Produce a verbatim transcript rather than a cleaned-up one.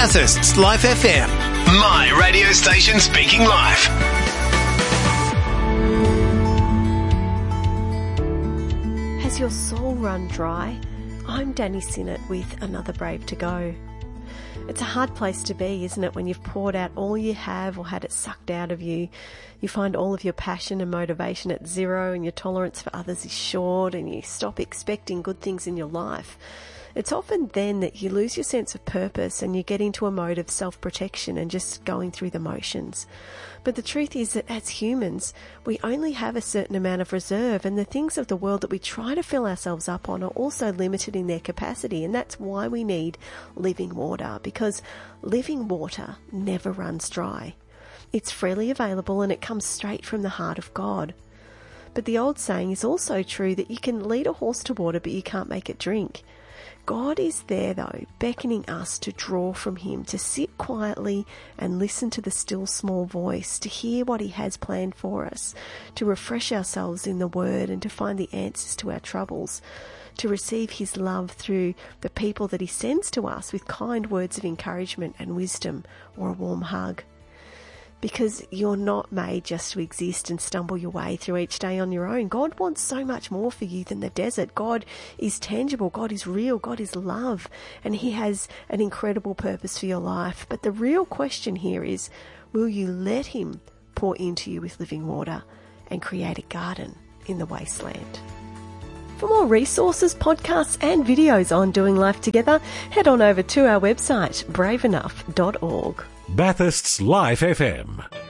Bathurst's Life F M. My radio station speaking life. Has your soul run dry? I'm Danny Sinnott with Another Brave to Go. It's a hard place to be, isn't it, when you've poured out all you have or had it sucked out of you. You find all of your passion and motivation at zero and your tolerance for others is short and you stop expecting good things in your life. It's often then that you lose your sense of purpose and you get into a mode of self-protection and just going through the motions. But the truth is that as humans, we only have a certain amount of reserve, and the things of the world that we try to fill ourselves up on are also limited in their capacity, and that's why we need living water, because living water never runs dry. It's freely available and it comes straight from the heart of God. But the old saying is also true that you can lead a horse to water but you can't make it drink. God is there, though, beckoning us to draw from him, to sit quietly and listen to the still small voice, to hear what he has planned for us, to refresh ourselves in the word and to find the answers to our troubles, to receive his love through the people that he sends to us with kind words of encouragement and wisdom or a warm hug. Because you're not made just to exist and stumble your way through each day on your own. God wants so much more for you than the desert. God is tangible. God is real. God is love. And he has an incredible purpose for your life. But the real question here is, will you let him pour into you with living water and create a garden in the wasteland? For more resources, podcasts and videos on doing life together, head on over to our website, brave enough dot org. Bathurst's Life F M.